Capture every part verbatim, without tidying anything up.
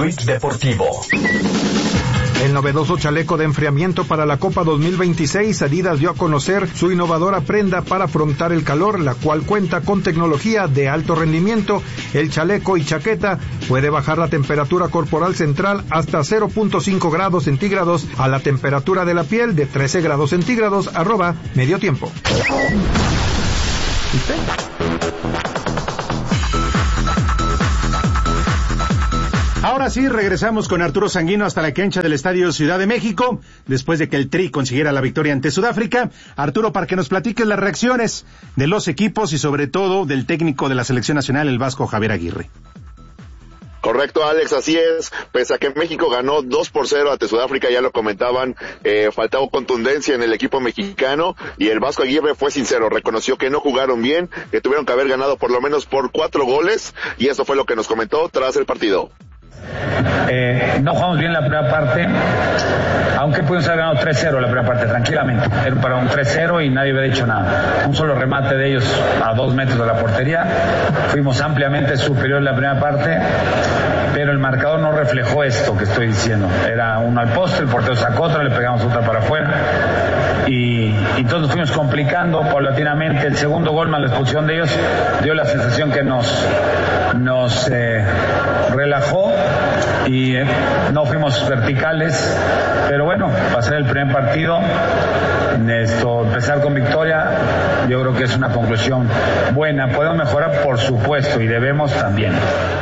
tuit deportivo. El novedoso chaleco de enfriamiento para la Copa dos mil veintiséis, Adidas dio a conocer su innovadora prenda para afrontar el calor, la cual cuenta con tecnología de alto rendimiento. El chaleco y chaqueta puede bajar la temperatura corporal central hasta cero punto cinco grados centígrados a la temperatura de la piel de trece grados centígrados, arroba medio tiempo. Ahora sí, regresamos con Arturo Sanguino hasta la cancha del Estadio Ciudad de México, después de que el Tri consiguiera la victoria ante Sudáfrica. Arturo, para que nos platiques las reacciones de los equipos y sobre todo del técnico de la selección nacional, el vasco Javier Aguirre. Correcto, Alex, así es. Pese a que México ganó dos por cero ante Sudáfrica, ya lo comentaban, eh, faltaba contundencia en el equipo mexicano y el Vasco Aguirre fue sincero, reconoció que no jugaron bien, que tuvieron que haber ganado por lo menos por cuatro goles y eso fue lo que nos comentó tras el partido. Eh, no jugamos bien la primera parte, aunque pudimos haber ganado tres cero la primera parte, tranquilamente. Era para un tres cero y nadie había dicho nada. Un solo remate de ellos a dos metros de la portería. Fuimos ampliamente superior en la primera parte, pero el marcador no reflejó esto que estoy diciendo. Era uno al poste, el portero sacó otra, le pegamos otra para afuera. Y, y todos fuimos complicando paulatinamente. El segundo gol más la expulsión de ellos dio la sensación que nos, nos eh, relajó y eh, no fuimos verticales, pero bueno, pasar el primer partido, esto, empezar con victoria, yo creo que es una conclusión buena. Podemos mejorar, por supuesto, y debemos también.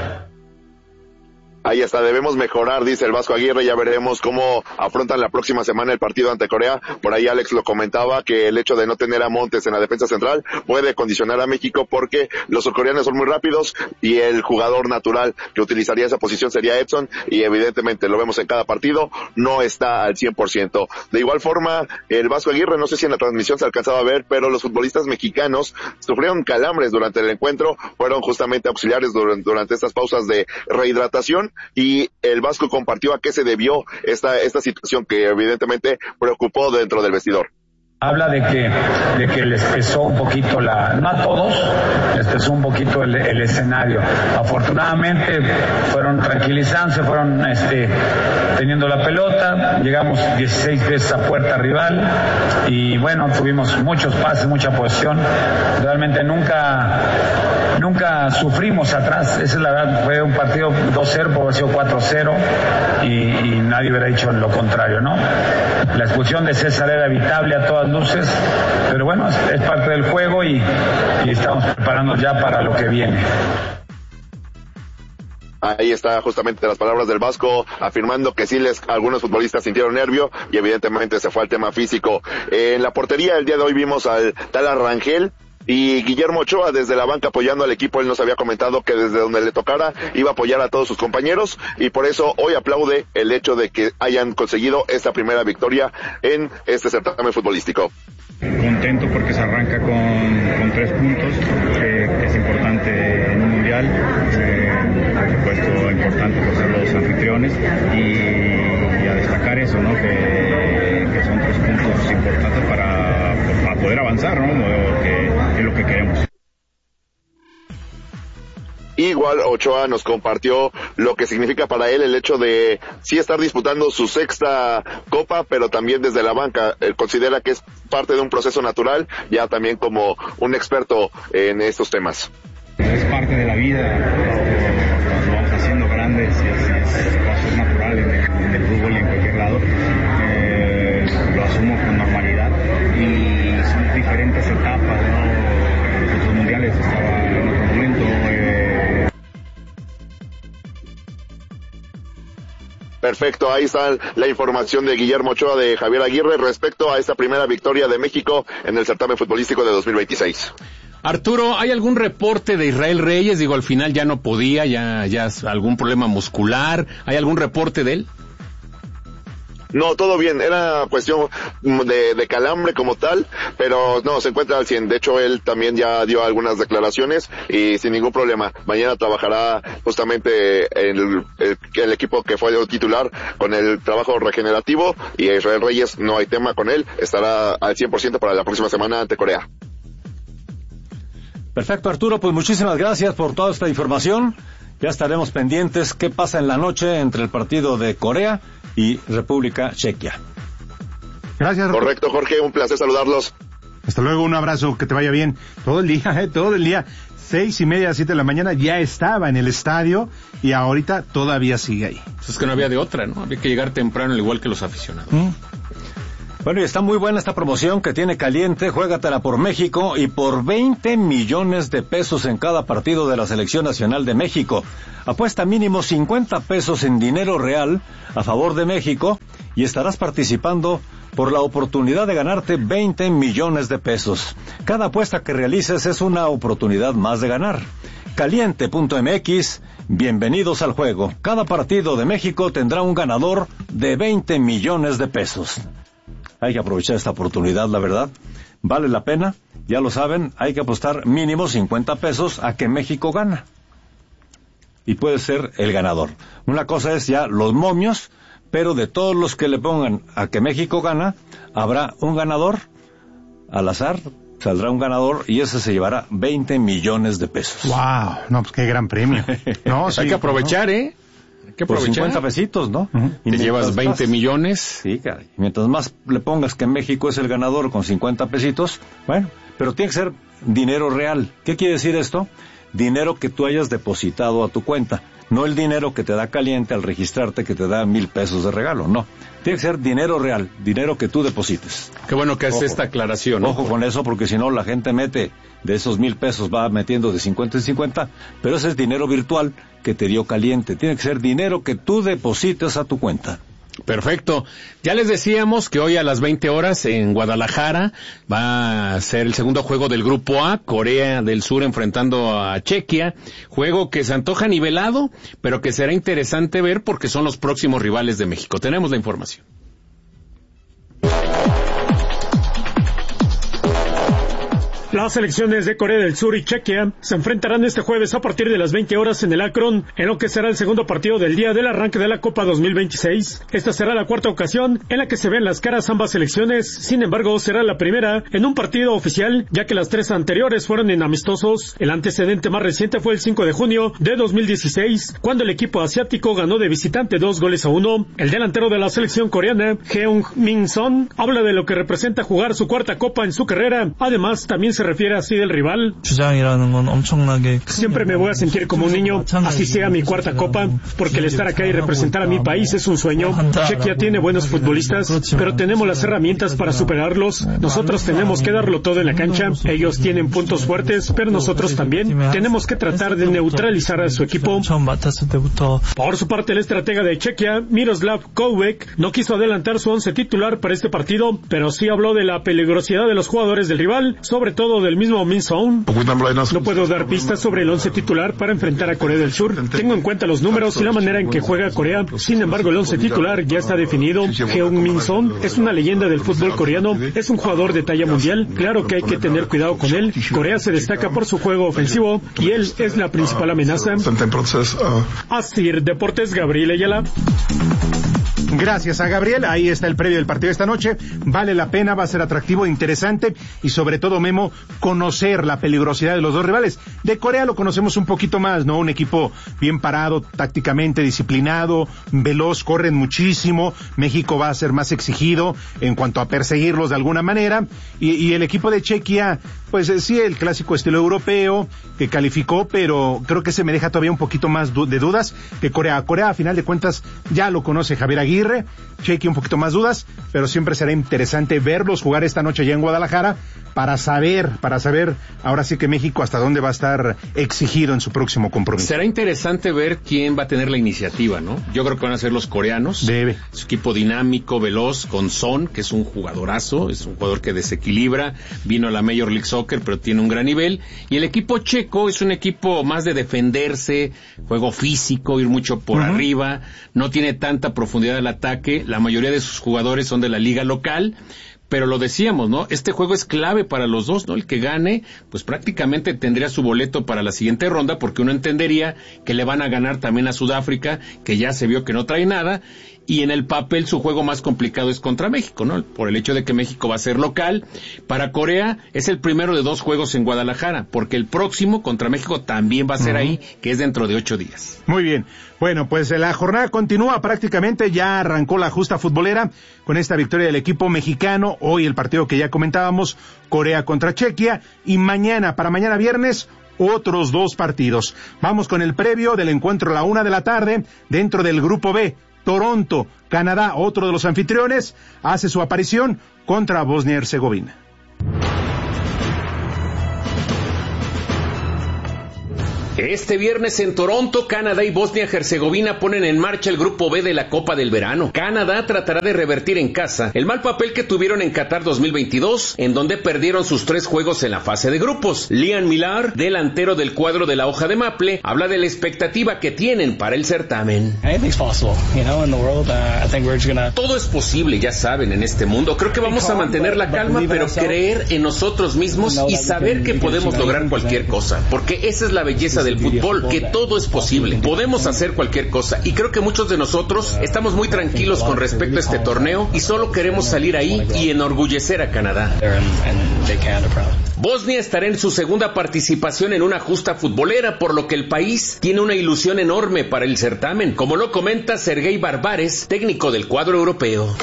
Ahí está, debemos mejorar, dice el Vasco Aguirre, ya veremos cómo afrontan la próxima semana el partido ante Corea. Por ahí Alex lo comentaba, que el hecho de no tener a Montes en la defensa central puede condicionar a México porque los surcoreanos son muy rápidos y el jugador natural que utilizaría esa posición sería Edson y evidentemente lo vemos en cada partido, no está al cien por ciento. De igual forma, el Vasco Aguirre, no sé si en la transmisión se alcanzaba a ver, pero los futbolistas mexicanos sufrieron calambres durante el encuentro, fueron justamente auxiliares durante, durante estas pausas de rehidratación. Y el Vasco compartió a qué se debió esta esta situación que evidentemente preocupó dentro del vestidor. Habla de que de que les pesó un poquito la, no a todos, les pesó un poquito el, el escenario. Afortunadamente fueron tranquilizándose, fueron este teniendo la pelota, llegamos dieciséis veces a puerta rival y bueno, tuvimos muchos pases, mucha posesión. Realmente nunca nunca sufrimos atrás, esa es la verdad. Fue un partido dos cero, por haber sido cuatro cero y, y nadie hubiera dicho lo contrario, ¿no? La expulsión de César era evitable a todas luces, pero bueno, es, es parte del juego y, y estamos preparándonos ya para lo que viene. Ahí está justamente las palabras del Vasco afirmando que sí les algunos futbolistas sintieron nervio y evidentemente se fue al tema físico. Eh, en la portería el día de hoy vimos al tal Arrangel y Guillermo Ochoa desde la banca apoyando al equipo. Él nos había comentado que desde donde le tocara iba a apoyar a todos sus compañeros y por eso hoy aplaude el hecho de que hayan conseguido esta primera victoria en este certamen futbolístico. Contento porque se arranca con, con tres puntos, eh, que es importante en un mundial, eh, por supuesto importante por ser los anfitriones y, y a destacar eso, ¿no? que, que son tres puntos importantes para, para poder avanzar, ¿no? que, que es lo que queremos. Igual Ochoa nos compartió lo que significa para él el hecho de sí estar disputando su sexta copa, pero también desde la banca. Él considera que es parte de un proceso natural, ya también como un experto en estos temas. Es parte de la vida, nos vamos haciendo grandes, es, es, es natural en el, en el fútbol y en cualquier lado. Eh, lo asumo con normalidad y son diferentes etapas, ¿no? En los mundiales estaba en otro momento. Eh, Perfecto, ahí está la información de Guillermo Ochoa de Javier Aguirre respecto a esta primera victoria de México en el certamen futbolístico de dos mil veintiséis. Arturo, ¿hay algún reporte de Israel Reyes? Digo, al final ya no podía, ya, ya algún problema muscular. ¿Hay algún reporte de él? No, todo bien, era cuestión de, de calambre como tal, pero no, se encuentra al cien. De hecho, él también ya dio algunas declaraciones y sin ningún problema. Mañana trabajará justamente el, el, el equipo que fue el titular con el trabajo regenerativo y Israel Reyes no hay tema con él, estará al cien por ciento para la próxima semana ante Corea. Perfecto, Arturo, pues muchísimas gracias por toda esta información Ya estaremos pendientes qué pasa en la noche entre el partido de Corea y República Chequia. Gracias. Correcto, Jorge, un placer saludarlos. Hasta luego, un abrazo, que te vaya bien. Todo el día, eh, todo el día. Seis y media, siete de la mañana, ya estaba en el estadio y ahorita todavía sigue ahí. Pues es que no había de otra, ¿no? Había que llegar temprano, al igual que los aficionados. ¿Mm? Bueno, y está muy buena esta promoción que tiene Caliente. Juégatela por México y por veinte millones de pesos en cada partido de la Selección Nacional de México. Apuesta mínimo cincuenta pesos en dinero real a favor de México y estarás participando por la oportunidad de ganarte veinte millones de pesos. Cada apuesta que realices es una oportunidad más de ganar. Caliente punto m x, bienvenidos al juego. Cada partido de México tendrá un ganador de veinte millones de pesos. Hay que aprovechar esta oportunidad, la verdad. Vale la pena, ya lo saben, hay que apostar mínimo cincuenta pesos a que México gana. Y puede ser el ganador. Una cosa es ya los momios, pero de todos los que le pongan a que México gana, habrá un ganador. Al azar saldrá un ganador y ese se llevará veinte millones de pesos. ¡Wow! No, pues qué gran premio. No, sí, hay que aprovechar, ¿no? ¿eh? Hay que Por aprovechar. cincuenta pesitos, ¿no? Uh-huh. Y te llevas veinte más, millones. Sí, caray. Mientras más le pongas que México es el ganador con cincuenta pesitos, bueno, pero tiene que ser dinero real. ¿Qué quiere decir esto? Dinero que tú hayas depositado a tu cuenta. No el dinero que te da Caliente al registrarte que te da mil pesos de regalo, no. Tiene que ser dinero real, dinero que tú deposites. Qué bueno que hace esta aclaración, ¿no? Ojo con eso, porque si no la gente mete, de esos mil pesos va metiendo de cincuenta en cincuenta, pero ese es dinero virtual que te dio Caliente. Tiene que ser dinero que tú deposites a tu cuenta. Perfecto. Ya les decíamos que hoy a las veinte horas en Guadalajara va a ser el segundo juego del Grupo A, Corea del Sur enfrentando a Chequia, juego que se antoja nivelado, pero que será interesante ver porque son los próximos rivales de México. Tenemos la información. Las selecciones de Corea del Sur y Chequia se enfrentarán este jueves a partir de las veinte horas en el Akron, en lo que será el segundo partido del día del arranque de la Copa dos mil veintiséis. Esta será la cuarta ocasión en la que se ven las caras ambas selecciones, sin embargo será la primera en un partido oficial, ya que las tres anteriores fueron en amistosos. El antecedente más reciente fue el cinco de junio de dos mil dieciséis, cuando el equipo asiático ganó de visitante dos goles a uno. El delantero de la selección coreana, Heung-min Son, habla de lo que representa jugar su cuarta copa en su carrera. Además, también se Se refiere así del rival. Siempre me voy a sentir como un niño, así sea mi cuarta copa, porque el estar acá y representar a mi país es un sueño. Chequia tiene buenos futbolistas, pero tenemos las herramientas para superarlos. Nosotros tenemos que darlo todo en la cancha. Ellos tienen puntos fuertes, pero nosotros también tenemos que tratar de neutralizar a su equipo. Por su parte, el estratega de Chequia, Miroslav Koubek, no quiso adelantar su once titular para este partido, pero sí habló de la peligrosidad de los jugadores del rival, sobre todo del mismo Min Son. No puedo dar pistas sobre el once titular para enfrentar a Corea del Sur. Tengo en cuenta los números y la manera en que juega Corea. Sin embargo, el once titular ya está definido. Heung-min Son es una leyenda del fútbol coreano. Es un jugador de talla mundial. Claro que hay que tener cuidado con él. Corea se destaca por su juego ofensivo y él es la principal amenaza. Asir Deportes, Gabriel Ayala. Gracias a Gabriel, ahí está el previo del partido de esta noche, vale la pena, va a ser atractivo, interesante y sobre todo, Memo, conocer la peligrosidad de los dos rivales. De Corea lo conocemos un poquito más, ¿no? Un equipo bien parado, tácticamente disciplinado, veloz, corren muchísimo. México va a ser más exigido en cuanto a perseguirlos de alguna manera y, y el equipo de Chequia, pues eh, sí, el clásico estilo europeo que calificó, pero creo que se me deja todavía un poquito más du- de dudas que Corea. Corea, a final de cuentas, ya lo conoce Javier Aguirre. Chequia un poquito más dudas, pero siempre será interesante verlos jugar esta noche allá en Guadalajara para saber, para saber ahora sí que México hasta dónde va a estar exigido en su próximo compromiso. Será interesante ver quién va a tener la iniciativa, ¿no? Yo creo que van a ser los coreanos. Debe. Su equipo dinámico, veloz, con Son, que es un jugadorazo, es un jugador que desequilibra, vino a la Major League Soccer, pero tiene un gran nivel. Y el equipo checo es un equipo más de defenderse, juego físico, ir mucho por uh-huh. arriba, no tiene tanta profundidad del ataque, la mayoría de sus jugadores son de la liga local, pero lo decíamos, ¿no? Este juego es clave para los dos, ¿no? El que gane, pues prácticamente tendría su boleto para la siguiente ronda, porque uno entendería que le van a ganar también a Sudáfrica, que ya se vio que no trae nada, y en el papel su juego más complicado es contra México, ¿no? Por el hecho de que México va a ser local. Para Corea es el primero de dos juegos en Guadalajara, porque el próximo contra México también va a ser uh-huh. ahí, que es dentro de ocho días. Muy bien. Bueno, pues la jornada continúa prácticamente, ya arrancó la justa futbolera con esta victoria del equipo mexicano. Hoy el partido que ya comentábamos, Corea contra Chequia, y mañana, para mañana viernes, otros dos partidos. Vamos con el previo del encuentro a la una de la tarde, dentro del grupo B. Toronto, Canadá, otro de los anfitriones, hace su aparición contra Bosnia y Herzegovina. Este viernes en Toronto, Canadá y Bosnia-Herzegovina ponen en marcha el grupo B de la Copa del Verano. Canadá tratará de revertir en casa el mal papel que tuvieron en Qatar dos mil veintidós, en donde perdieron sus tres juegos en la fase de grupos. Liam Millar, delantero del cuadro de la hoja de Maple, habla de la expectativa que tienen para el certamen. Todo es posible, ya saben, en este mundo. Creo que vamos a mantener la calma, pero creer en nosotros mismos y saber que podemos lograr cualquier cosa, porque esa es la belleza del fútbol, que todo es posible, podemos hacer cualquier cosa, y creo que muchos de nosotros estamos muy tranquilos con respecto a este torneo y solo queremos salir ahí y enorgullecer a Canadá. Bosnia estará en su segunda participación en una justa futbolera, por lo que el país tiene una ilusión enorme para el certamen, como lo comenta Sergei Barbares, técnico del cuadro europeo.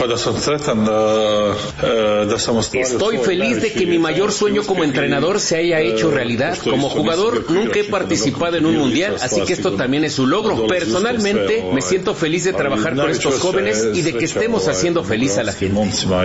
Estoy feliz de que mi mayor sueño como entrenador se haya hecho realidad. Como jugador nunca he participado en un mundial, así que esto también es un logro. Personalmente me siento feliz de trabajar con estos jóvenes y de que estemos haciendo feliz a la gente.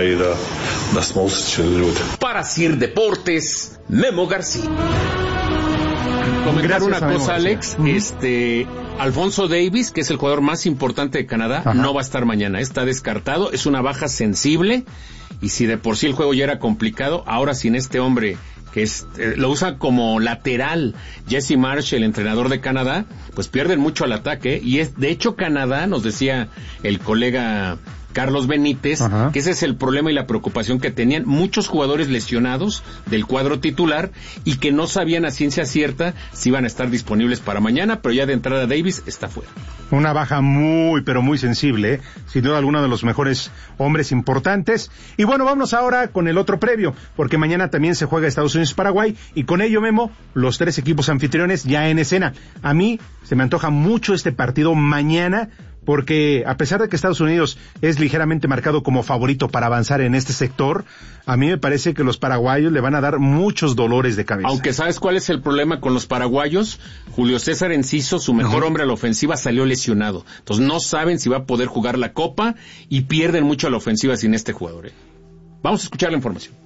Para Sir Deportes, Memo García. Comentar una cosa, Alex, uh-huh. este Alfonso Davies, que es el jugador más importante de Canadá, Ajá. no va a estar mañana, está descartado, es una baja sensible, y si de por sí el juego ya era complicado, ahora sin este hombre que es, eh, lo usa como lateral, Jesse Marsh, el entrenador de Canadá, pues pierden mucho al ataque, y es, de hecho Canadá, nos decía el colega Carlos Benítez, Ajá. que ese es el problema y la preocupación que tenían muchos jugadores lesionados del cuadro titular y que no sabían a ciencia cierta si iban a estar disponibles para mañana, pero ya de entrada Davis está fuera. Una baja muy, pero muy sensible, ¿eh? Sin duda alguno de los mejores hombres importantes. Y bueno, vamos ahora con el otro previo, porque mañana también se juega Estados Unidos-Paraguay, y con ello, Memo, los tres equipos anfitriones ya en escena. A mí se me antoja mucho este partido mañana, porque a pesar de que Estados Unidos es ligeramente marcado como favorito para avanzar en este sector, a mí me parece que los paraguayos le van a dar muchos dolores de cabeza. Aunque ¿sabes cuál es el problema con los paraguayos? Julio César Enciso, su mejor uh-huh. hombre a la ofensiva, salió lesionado. Entonces no saben si va a poder jugar la Copa y pierden mucho a la ofensiva sin este jugador. ¿eh? Vamos a escuchar la información.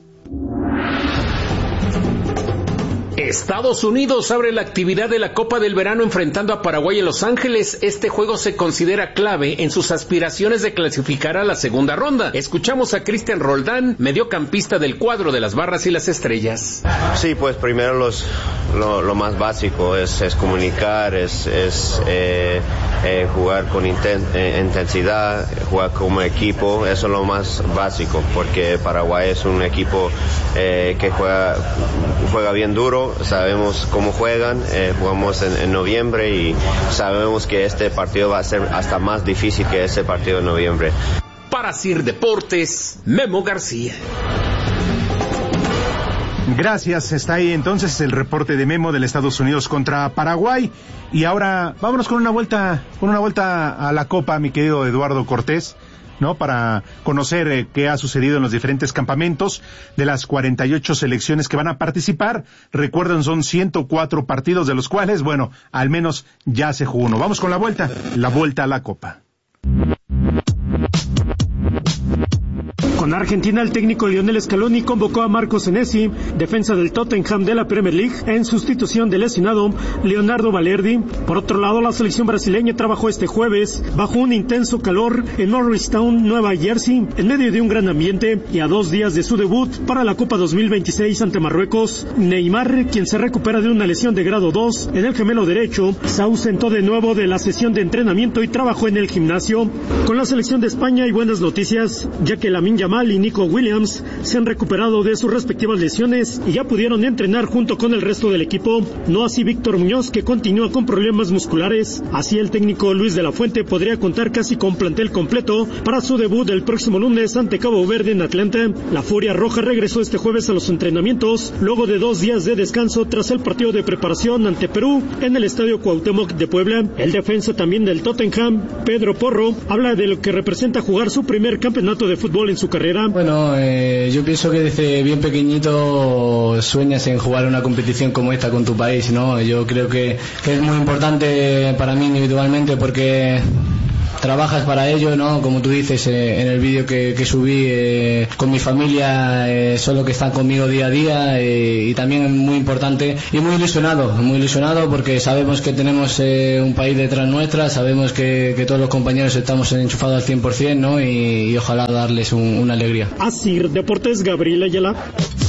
Estados Unidos abre la actividad de la Copa del Verano enfrentando a Paraguay en Los Ángeles. Este juego se considera clave en sus aspiraciones de clasificar a la segunda ronda. Escuchamos a Cristian Roldán, mediocampista del cuadro de las Barras y las Estrellas. Sí, pues primero los, lo, lo más básico es, es comunicar, es, es eh, eh, jugar con inten, eh, intensidad, jugar como equipo. Eso es lo más básico, porque Paraguay es un equipo eh, que juega, juega bien duro. Sabemos cómo juegan, eh, jugamos en, en noviembre y sabemos que este partido va a ser hasta más difícil que ese partido de noviembre. Para Sir Deportes, Memo García. Gracias, está ahí entonces el reporte de Memo del Estados Unidos contra Paraguay. Y ahora vámonos con una vuelta, con una vuelta a la Copa, mi querido Eduardo Cortés, ¿no? Para conocer eh, qué ha sucedido en los diferentes campamentos de las cuarenta y ocho selecciones que van a participar. Recuerden, son ciento cuatro partidos, de los cuales, bueno, al menos ya se jugó uno. Vamos con la vuelta, la vuelta a la Copa. Con Argentina, el técnico Lionel Scaloni convocó a Marco Senesi, defensa del Tottenham de la Premier League, en sustitución del lesionado Leonardo Balerdi. Por otro lado, la selección brasileña trabajó este jueves bajo un intenso calor en Norristown, Nueva Jersey, en medio de un gran ambiente y a dos días de su debut para la Copa dos mil veintiséis ante Marruecos. Neymar, quien se recupera de una lesión de grado dos en el gemelo derecho, se ausentó de nuevo de la sesión de entrenamiento y trabajó en el gimnasio. Con la selección de España hay buenas noticias, ya que Lamine Yamal Yamal y Nico Williams se han recuperado de sus respectivas lesiones y ya pudieron entrenar junto con el resto del equipo, no así Víctor Muñoz, que continúa con problemas musculares. Así el técnico Luis de la Fuente podría contar casi con plantel completo para su debut el próximo lunes ante Cabo Verde en Atlanta. La Furia Roja regresó este jueves a los entrenamientos luego de dos días de descanso tras el partido de preparación ante Perú en el Estadio Cuauhtémoc de Puebla. El defensa también del Tottenham, Pedro Porro, habla de lo que representa jugar su primer campeonato de fútbol en su carrera. Bueno, eh, yo pienso que desde bien pequeñito sueñas en jugar una competición como esta con tu país, ¿no? Yo creo que, que es muy importante para mí individualmente porque trabajas para ello, ¿no? Como tú dices eh, en el vídeo que, que subí eh, con mi familia, eh, son los que están conmigo día a día eh, y también muy importante y muy ilusionado, muy ilusionado porque sabemos que tenemos eh, un país detrás nuestra, sabemos que, que todos los compañeros estamos enchufados al cien por ciento, ¿no? Y, y ojalá darles un, una alegría. Así, Deportes, Gabriel Ayala.